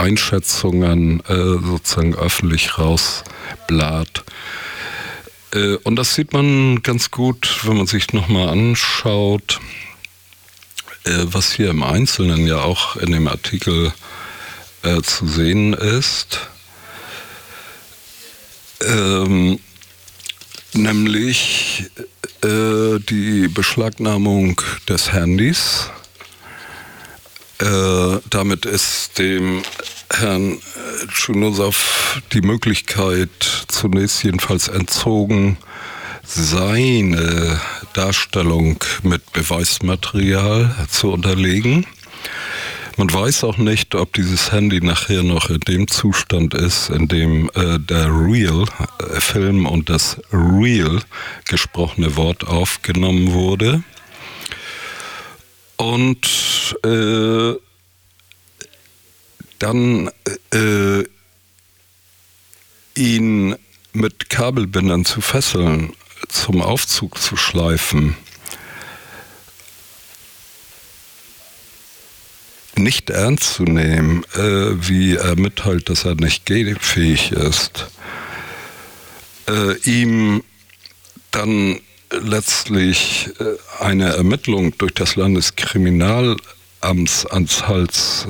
Einschätzungen sozusagen öffentlich rausbläht. Und das sieht man ganz gut, wenn man sich nochmal anschaut, was hier im Einzelnen ja auch in dem Artikel zu sehen ist. Nämlich die Beschlagnahmung des Handys. Damit ist dem Herrn Tschunusov die Möglichkeit zunächst jedenfalls entzogen, seine Darstellung mit Beweismaterial zu unterlegen. Man weiß auch nicht, ob dieses Handy nachher noch in dem Zustand ist, in dem der Real-Film und das Real gesprochene Wort aufgenommen wurde. Und dann ihn mit Kabelbindern zu fesseln, zum Aufzug zu schleifen, nicht ernst zu nehmen, wie er mitteilt, dass er nicht gehfähig ist, ihm dann letztlich eine Ermittlung durch das Landeskriminalamts ans Hals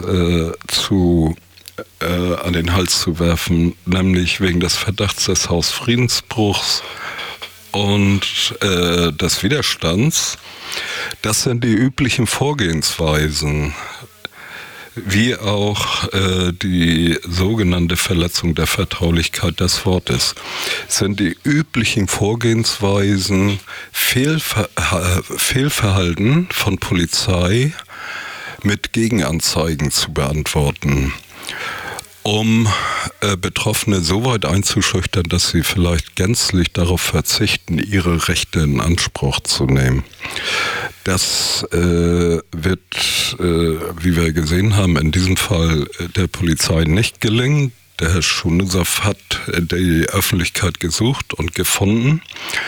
an den Hals zu werfen, nämlich wegen des Verdachts des Hausfriedensbruchs und des Widerstands. Das sind die üblichen Vorgehensweisen, wie auch die sogenannte Verletzung der Vertraulichkeit des Wortes, sind die üblichen Vorgehensweisen, Fehlverhalten von Polizei mit Gegenanzeigen zu beantworten, um Betroffene so weit einzuschüchtern, dass sie vielleicht gänzlich darauf verzichten, ihre Rechte in Anspruch zu nehmen. Das wird, wie wir gesehen haben, in diesem Fall der Polizei nicht gelingen. Der Herr Tschunusov hat die Öffentlichkeit gesucht und gefunden.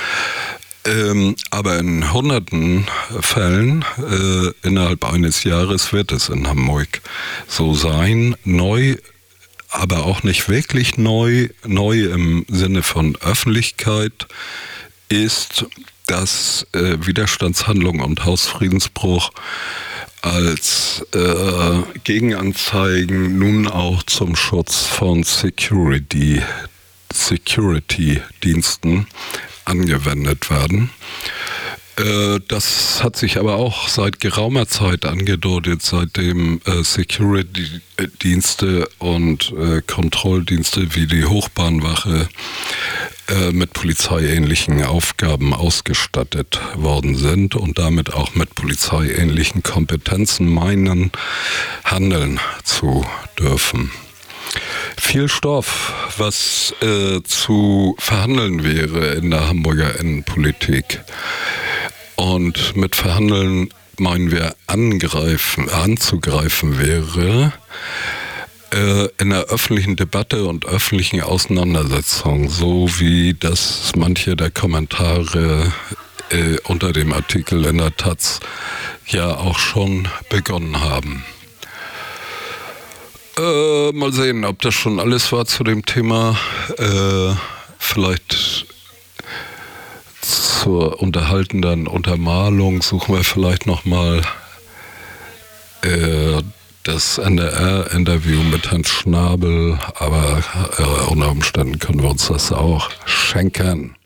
Aber in hunderten Fällen innerhalb eines Jahres wird es in Hamburg so sein. Neu, aber auch nicht wirklich neu im Sinne von Öffentlichkeit ist, dass Widerstandshandlung und Hausfriedensbruch als Gegenanzeigen nun auch zum Schutz von Security-Diensten angewendet werden. Das hat sich aber auch seit geraumer Zeit angedeutet, seitdem Security-Dienste und Kontrolldienste wie die Hochbahnwache mit polizeiähnlichen Aufgaben ausgestattet worden sind und damit auch mit polizeiähnlichen Kompetenzen meinen, handeln zu dürfen. Viel Stoff, was zu verhandeln wäre in der Hamburger Innenpolitik. Und mit verhandeln meinen wir anzugreifen wäre in der öffentlichen Debatte und öffentlichen Auseinandersetzung, so wie das manche der Kommentare unter dem Artikel in der Taz ja auch schon begonnen haben. Mal sehen, ob das schon alles war zu dem Thema. Vielleicht zur unterhaltenden Untermalung suchen wir vielleicht nochmal das NDR-Interview mit Herrn Schnabel, aber unter Umständen können wir uns das auch schenken.